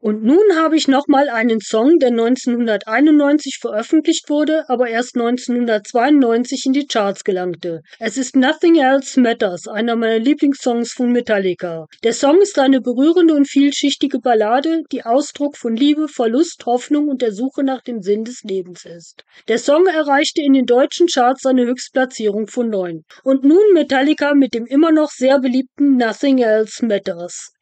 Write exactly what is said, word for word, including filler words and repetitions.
Und nun habe ich nochmal einen Song, der neunzehnhunderteinundneunzig veröffentlicht wurde, aber erst neunzehnhundertzweiundneunzig in die Charts gelangte. Es ist Nothing Else Matters, einer meiner Lieblingssongs von Metallica. Der Song ist eine berührende und vielschichtige Ballade, die Ausdruck von Liebe, Verlust, Hoffnung und der Suche nach dem Sinn des Lebens ist. Der Song erreichte in den deutschen Charts eine Höchstplatzierung von neun. Und nun Metallica mit dem immer noch sehr beliebten Nothing Else Matters.